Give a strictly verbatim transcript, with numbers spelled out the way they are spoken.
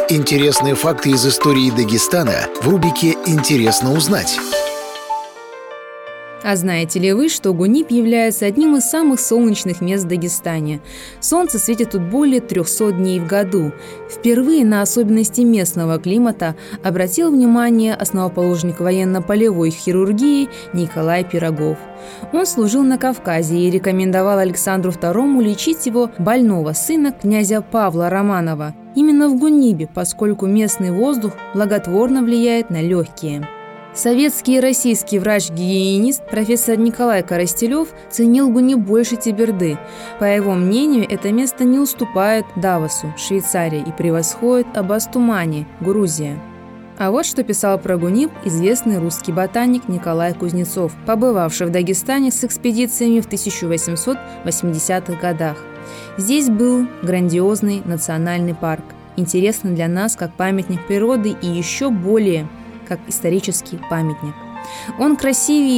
Интересные факты из истории Дагестана в рубрике «Интересно узнать». А знаете ли вы, что Гунип является одним из самых солнечных мест в Дагестане? Солнце светит тут более трехсот дней в году. Впервые на особенности местного климата обратил внимание основоположник военно-полевой хирургии Николай Пирогов. Он служил на Кавказе и рекомендовал Александру второму лечить его больного сына, князя Павла Романова, именно в Гунипе, поскольку местный воздух благотворно влияет на легкие. Советский и российский врач-гигиенист профессор Николай Коростелев ценил Гунип больше Теберды. По его мнению, это место не уступает Давосу, Швейцария, и превосходит Абастумани, Грузия. А вот что писал про Гунип известный русский ботаник Николай Кузнецов, побывавший в Дагестане с экспедициями в тысяча восемьсот восьмидесятых годах. Здесь был грандиозный национальный парк, интересный для нас как памятник природы и еще более как исторический памятник. Он красивее